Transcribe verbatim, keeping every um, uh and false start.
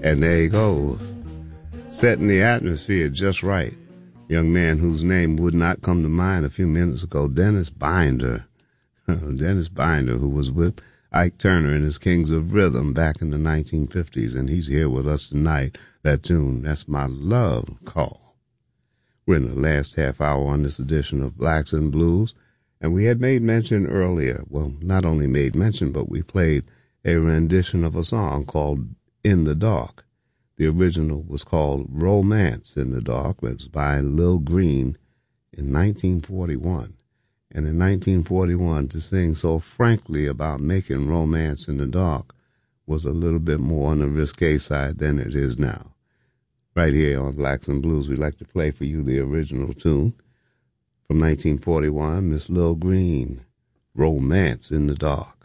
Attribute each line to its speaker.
Speaker 1: And there he goes, setting the atmosphere just right. Young man whose name would not come to mind a few minutes ago, Dennis Binder. Dennis Binder, who was with Ike Turner and his Kings of Rhythm back in the nineteen fifties, and he's here with us tonight. That tune, that's My Love Call. We're in the last half hour on this edition of Blacks and Blues, and we had made mention earlier, well, not only made mention, but we played a rendition of a song called In the Dark. The original was called Romance in the Dark. It was by Lil Green in nineteen forty-one. And in nineteen forty-one, to sing so frankly about making romance in the dark was a little bit more on the risque side than it is now. Right here on Blacks and Blues, we'd like to play for you the original tune from nineteen forty-one, Miss Lil Green, Romance in the Dark.